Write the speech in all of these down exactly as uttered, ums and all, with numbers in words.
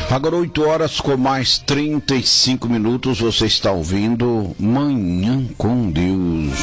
Agora oito horas com mais trinta e cinco minutos, você está ouvindo Manhã com Deus.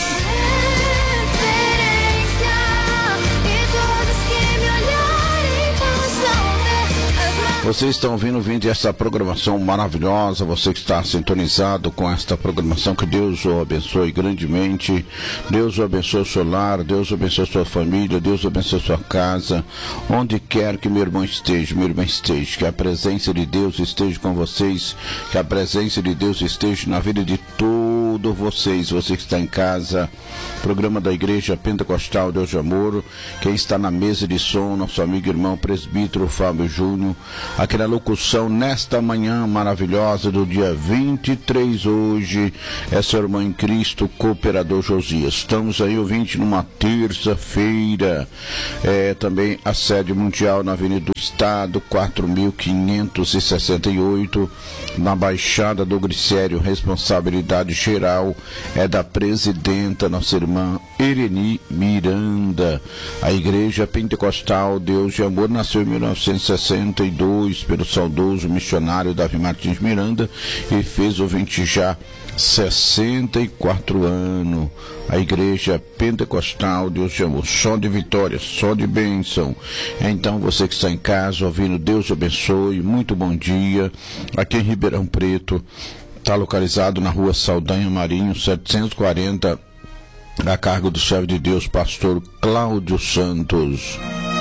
Vocês estão ouvindo, vindo essa programação maravilhosa, você que está sintonizado com esta programação, que Deus o abençoe grandemente, Deus o abençoe o seu lar, Deus o abençoe a sua família, Deus o abençoe a sua casa, onde quer que meu irmão esteja, minha irmã esteja, que a presença de Deus esteja com vocês, que a presença de Deus esteja na vida de todos vocês, você que está em casa, programa da Igreja Pentecostal Deus de Amor, quem está na mesa de som, nosso amigo e irmão presbítero Fábio Júnior, aqui na locução, nesta manhã maravilhosa do dia vinte e três, hoje, é seu irmão em Cristo, cooperador Josias. Estamos aí, ouvinte, numa terça-feira, é, também a sede mundial na Avenida do Estado, quatro mil quinhentos e sessenta e oito, na Baixada do Glicério. Responsabilidade geral é da presidenta, nossa irmã Ireni Miranda. A Igreja Pentecostal Deus de Amor nasceu em mil novecentos e sessenta e dois pelo saudoso missionário Davi Martins Miranda e fez, ouvinte, já sessenta e quatro anos. A Igreja Pentecostal Deus de Amor, só de vitória, só de bênção. Então você que está em casa ouvindo, Deus abençoe, muito bom dia. Aqui em Ribeirão Preto, está localizado na rua Saldanha Marinho setecentos e quarenta, a cargo do servo de Deus, pastor Cláudio Santos.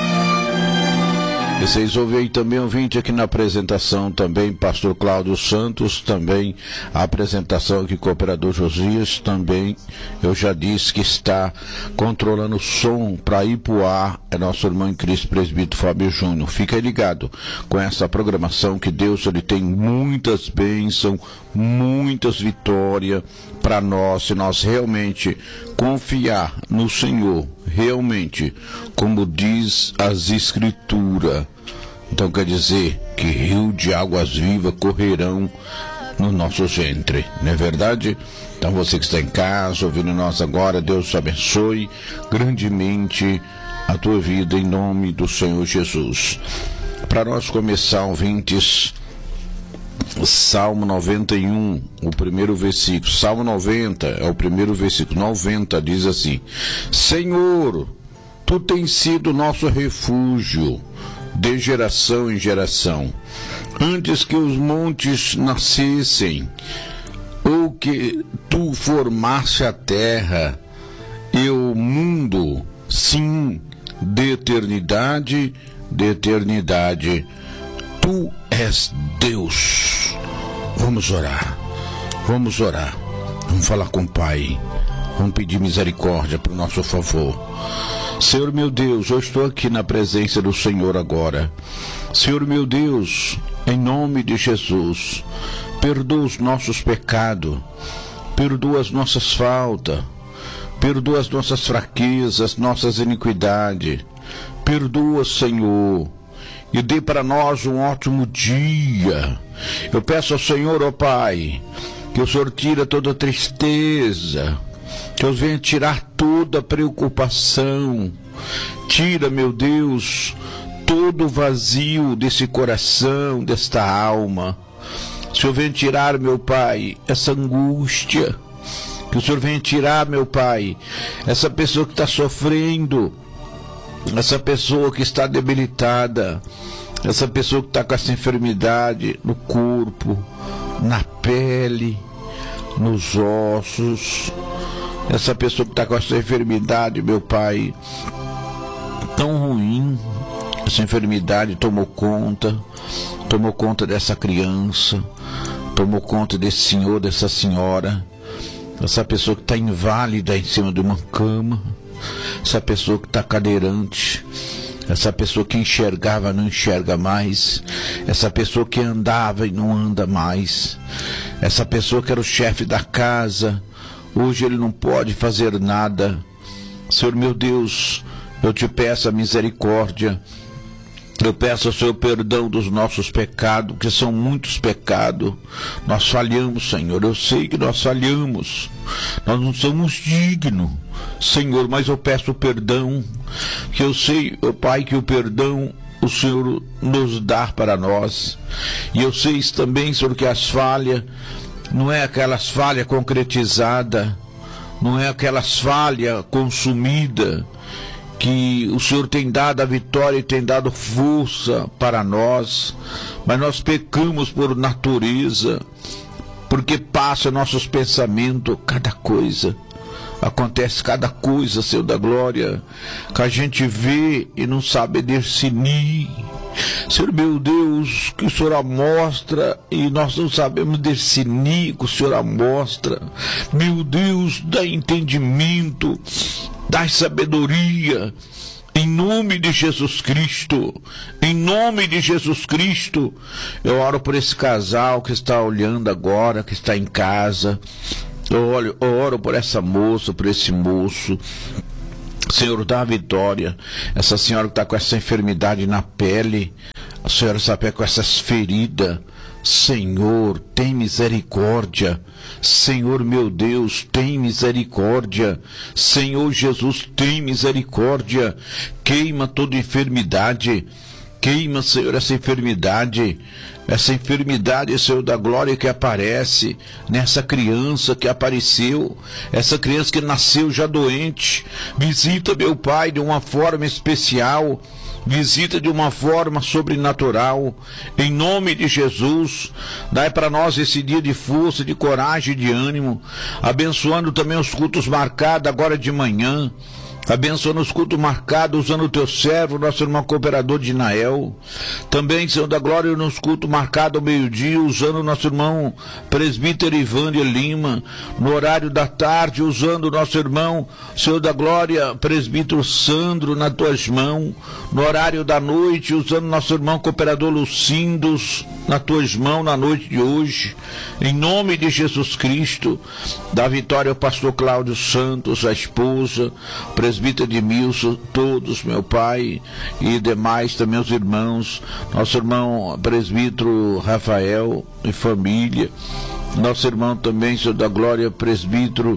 Vocês ouvem aí também, ouvinte, aqui na apresentação também, pastor Cláudio Santos, também a apresentação aqui, cooperador Josias, também, eu já disse que está controlando o som para ir pro ar, é nosso irmão em Cristo, presbítero Fábio Júnior. Fica ligado com essa programação, que Deus, ele tem muitas bênçãos, muitas vitórias para nós, se nós realmente confiar no Senhor, realmente, como diz as Escrituras. Então quer dizer que rio de águas vivas correrão no nosso ventre, não é verdade? Então você que está em casa, ouvindo nós agora, Deus te abençoe grandemente a tua vida, em nome do Senhor Jesus. Para nós começar, ouvintes, Salmo noventa e um, o primeiro versículo. Salmo noventa é o primeiro versículo. noventa diz assim: Senhor, tu tens sido nosso refúgio de geração em geração. Antes que os montes nascessem, ou que tu formaste a terra e o mundo, sim, de eternidade, de eternidade, tu és Deus. Vamos orar, vamos orar, vamos falar com o Pai, vamos pedir misericórdia para o nosso favor. Senhor meu Deus, eu estou aqui na presença do Senhor agora. Senhor meu Deus, em nome de Jesus, perdoa os nossos pecados, perdoa as nossas faltas, perdoa as nossas fraquezas, nossas iniquidades, perdoa, Senhor, e dê para nós um ótimo dia. Eu peço ao Senhor, ó Pai, que o Senhor tire toda tristeza, que eu venha tirar toda preocupação, tira, meu Deus, todo vazio desse coração, desta alma. Que o Senhor venha tirar, meu Pai, essa angústia, que o Senhor venha tirar, meu Pai, essa pessoa que está sofrendo, essa pessoa que está debilitada, essa pessoa que está com essa enfermidade no corpo, na pele, nos ossos, essa pessoa que está com essa enfermidade, meu Pai, tão ruim. Essa enfermidade tomou conta, tomou conta dessa criança, tomou conta desse senhor, dessa senhora, essa pessoa que está inválida em cima de uma cama, essa pessoa que está cadeirante, essa pessoa que enxergava não enxerga mais, essa pessoa que andava e não anda mais, essa pessoa que era o chefe da casa, hoje ele não pode fazer nada. Senhor meu Deus, eu te peço a misericórdia, eu peço ao Senhor perdão dos nossos pecados, que são muitos pecados. Nós falhamos, Senhor, eu sei que nós falhamos, nós não somos dignos, Senhor, mas eu peço perdão, que eu sei, oh Pai, que o perdão o Senhor nos dá para nós. E eu sei também, Senhor, que as falhas não é aquelas falhas concretizadas, não é aquelas falhas consumidas, que o Senhor tem dado a vitória e tem dado força para nós, mas nós pecamos por natureza, porque passa nossos pensamentos, cada coisa, acontece cada coisa, Senhor da glória, que a gente vê e não sabe discernir. Senhor meu Deus, que o Senhor mostra e nós não sabemos discernir, que o Senhor mostra. Meu Deus, dá entendimento, dá sabedoria, em nome de Jesus Cristo, em nome de Jesus Cristo. Eu oro por esse casal que está olhando agora, que está em casa. Eu oro, eu oro por essa moça, por esse moço. Senhor, dá a vitória. Essa senhora que está com essa enfermidade na pele, a senhora sabe, com essas feridas. Senhor, tem misericórdia. Senhor meu Deus, tem misericórdia. Senhor Jesus, tem misericórdia. Queima toda enfermidade. Queima, Senhor, essa enfermidade. Essa enfermidade, Senhor da glória, que aparece nessa criança que apareceu, essa criança que nasceu já doente. Visita, meu Pai, de uma forma especial, visita de uma forma sobrenatural, em nome de Jesus. Dai para nós esse dia de força, de coragem e de ânimo, abençoando também os cultos marcados agora de manhã. Abençoa nos cultos marcados, usando o teu servo, nosso irmão cooperador de Nael. Também, Senhor da glória, nos cultos marcados ao meio-dia, usando o nosso irmão presbítero Ivânio Lima. No horário da tarde, usando o nosso irmão, Senhor da glória, presbítero Sandro, nas tuas mãos. No horário da noite, usando o nosso irmão cooperador Lucindos, nas tuas mãos, na noite de hoje. Em nome de Jesus Cristo, dá vitória ao pastor Cláudio Santos, a esposa, presbítero Edmilson, todos, meu Pai, e demais também os irmãos, nosso irmão presbítero Rafael e família, nosso irmão também, Senhor da glória, presbítero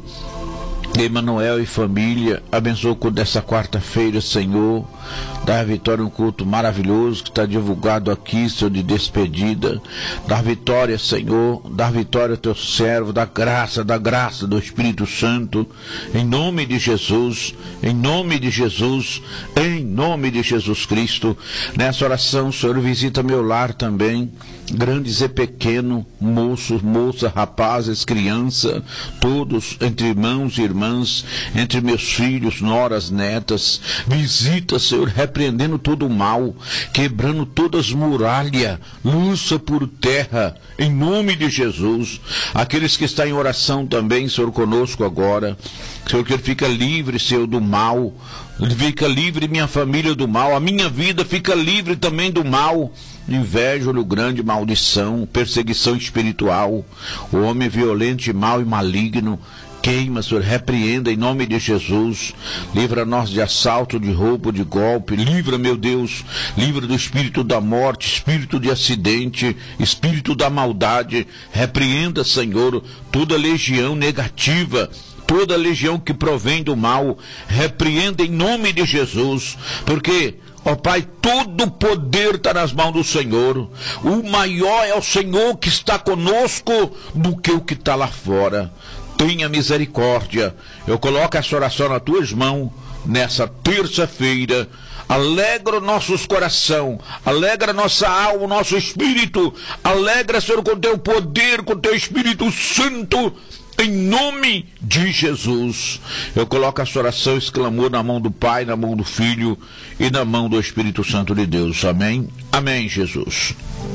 Emanuel e família. Abençoa o culto dessa quarta-feira, Senhor. Dá vitória, um culto maravilhoso que está divulgado aqui, Senhor, de despedida. Dá vitória, Senhor. Dá vitória ao teu servo. Dá graça, dá graça do Espírito Santo. Em nome de Jesus. Em nome de Jesus. Em nome de Jesus Cristo. Nessa oração, Senhor, visita meu lar também. Grandes e pequenos, moços, moças, rapazes, crianças, todos, entre irmãos e irmãs, entre meus filhos, noras, netas. Visita, Senhor, repreendendo todo o mal, quebrando todas as muralhas, lança por terra, em nome de Jesus. Aqueles que estão em oração também, Senhor, conosco agora. Senhor, que ele fica livre, Senhor, do mal. Ele fica livre, minha família, do mal. A minha vida fica livre também do mal. Inveja, olho grande, maldição, perseguição espiritual, o homem violento, mau e maligno, queima, Senhor, repreenda em nome de Jesus. Livra-nos de assalto, de roubo, de golpe. Livra, meu Deus, livra do espírito da morte, espírito de acidente, espírito da maldade. Repreenda, Senhor, toda legião negativa, toda legião que provém do mal. Repreenda em nome de Jesus, porque, ó Pai, todo o poder está nas mãos do Senhor. O maior é o Senhor que está conosco do que o que está lá fora. Tenha misericórdia. Eu coloco essa oração nas tuas mãos nessa terça-feira. Alegra nossos coração, alegra nossa alma, nosso espírito. Alegra, Senhor, com teu poder, com teu Espírito Santo. Em nome de Jesus, eu coloco essa oração, esse clamor na mão do Pai, na mão do Filho e na mão do Espírito Santo de Deus. Amém? Amém, Jesus.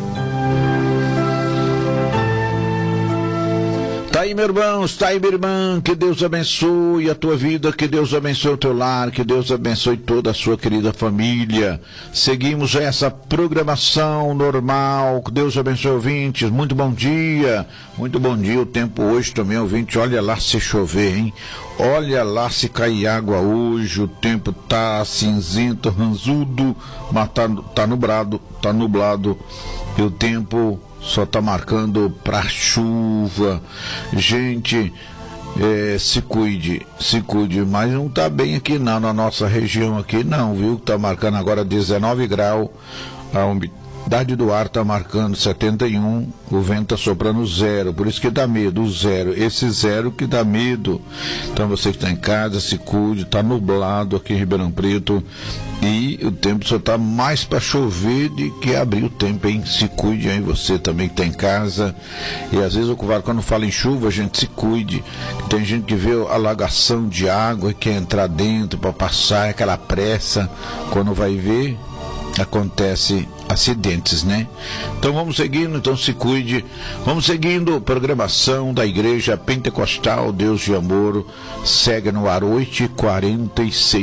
Tá aí, meu irmão, está aí, minha irmã, que Deus abençoe a tua vida, que Deus abençoe o teu lar, que Deus abençoe toda a sua querida família. Seguimos essa programação normal, que Deus abençoe, ouvintes, muito bom dia, muito bom dia, o tempo hoje também, ouvinte, olha lá se chover, hein? Olha lá se cair água hoje, o tempo tá cinzento, ranzudo, mas tá, tá nublado, tá nublado, e o tempo só está marcando para chuva. Gente, É, se cuide, se cuide, mas não está bem aqui não, na nossa região aqui não, viu? Está marcando agora dezenove graus, a umidade do ar está marcando setenta e um, o vento está soprando zero, por isso que dá medo, o zero, esse zero que dá medo. Então você que está em casa, se cuide, está nublado aqui em Ribeirão Preto, e o tempo só está mais para chover do que abrir o tempo, hein? Se cuide aí, você também que está em casa. E às vezes o Covar, quando fala em chuva, a gente se cuide. Tem gente que vê alagação de água e quer entrar dentro para passar, aquela pressa. Quando vai ver, acontece acidentes, né? Então vamos seguindo, então se cuide. Vamos seguindo, programação da Igreja Pentecostal Deus de Amor segue no ar, oito e quarenta e seis.